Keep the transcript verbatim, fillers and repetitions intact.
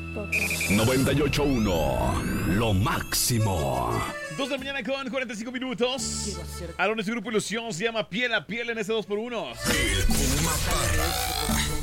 noventa y ocho punto uno, lo máximo. Dos de la mañana con cuarenta y cinco minutos. Aaron, su grupo Ilusión se llama Piel a Piel en ese dos por uno.